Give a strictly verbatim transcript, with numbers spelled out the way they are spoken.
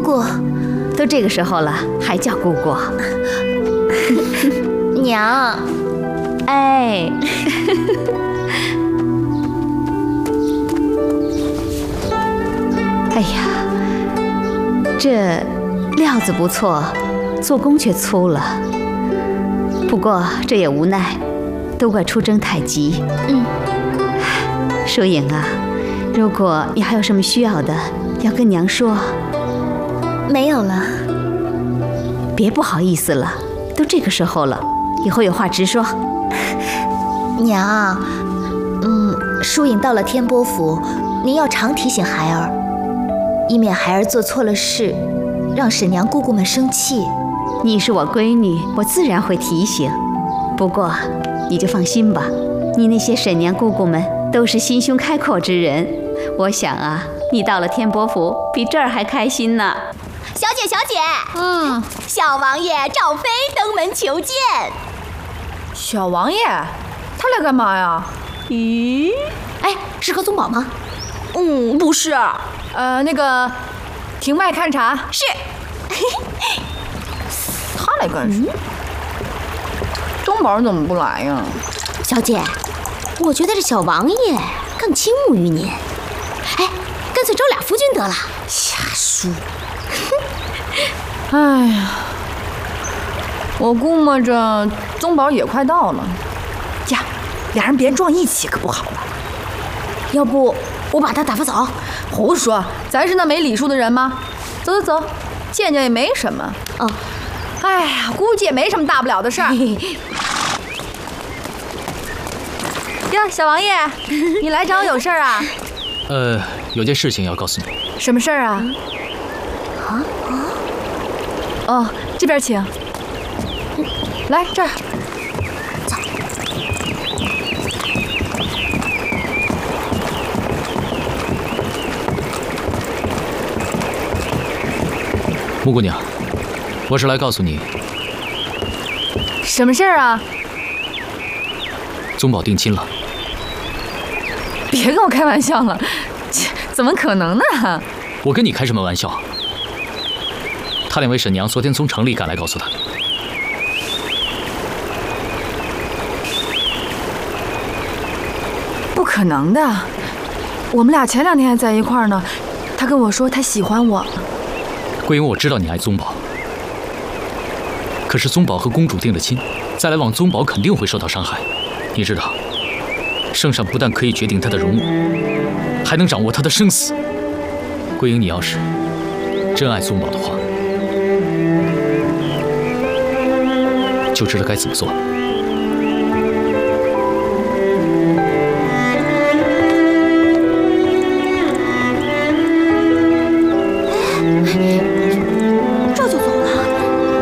姑， 都这个时候了，还叫姑姑？ 娘， 哎，哎呀，这料子不错，做工却粗了。不过这也无奈，都怪出征太急。 嗯， 疏影啊，如果你还有什么需要的，要跟娘说。 没有了。 别不好意思了，都这个时候了，以后有话直说。 娘，嗯，疏影到了天波府，您要常提醒孩儿，以免孩儿做错了事，让婶娘姑姑们生气。 你是我闺女，我自然会提醒。不过你就放心吧，你那些婶娘姑姑们都是心胸开阔之人，我想啊，你到了天波府比这儿还开心呢。 小姐，小姐， 嗯， 小王爷赵飞登门求见。 小王爷，他来干嘛呀？ 咦， 哎，是何宗宝吗？ 嗯，不是。 呃，那个，庭外看茶。 是。 他来干什么？宗宝怎么不来呀？ 小姐，我觉得这小王爷更倾慕于您。哎，干脆招俩夫君得了。 瞎说。哎呀，我估摸着宗宝也快到了呀，俩人别撞一起可不好了。 要不我把他打发走？ 胡说，咱是那没礼数的人吗？走走走，见见也没什么。 哦， 哎呀，估计也没什么大不了的事儿。哟，小王爷，你来找我有事儿啊？ 呃，有件事情要告诉你。 什么事儿啊？啊啊！哦，这边请。来这儿。 走。 穆姑娘，我是来告诉你， 什么事儿啊？ 宗宝定亲了。 别跟我开玩笑了，怎么可能呢？ 我跟你开什么玩笑？他两位婶娘昨天从城里赶来告诉他。 不可能的，我们俩前两天还在一块儿呢，他跟我说他喜欢我。 桂英，我知道你爱宗宝，可是宗宝和公主定了亲，再来往宗宝肯定会受到伤害。你知道，圣上不但可以决定他的荣辱，还能掌握他的生死。桂英，你要是真爱宗宝的话，就知道该怎么做了。